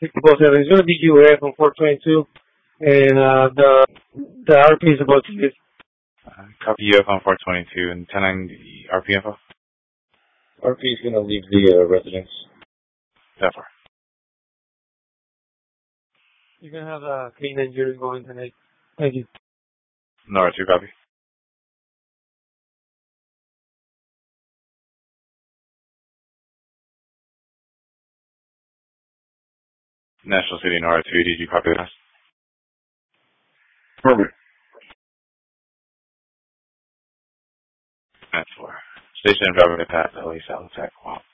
5470. It's going to be UAF on 422, and the RP is about to leave. Copy UF on 422 and 1090 RP info. RP is going to leave the residence. That far. You're going to have a clean engineering going tonight. Thank you. No R2 copy. National City and R2, did you copy that? Perfect. That's 4. Station and driver to pass LA South Tech. Wow.